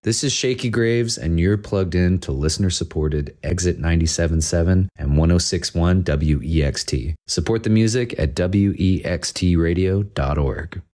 This is Shaky Graves, and you're plugged in to listener-supported Exit 97.7 and 106.1 WEXT. Support the music at wextradio.org.